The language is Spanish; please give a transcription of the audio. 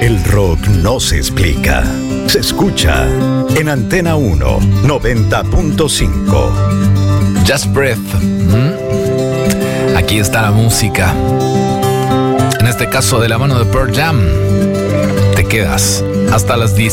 El rock no se explica, se escucha. En Antena 1, 90.5. Just Breath. Aquí está la música. En este caso, de la mano de Pearl Jam. Te quedas hasta las 10.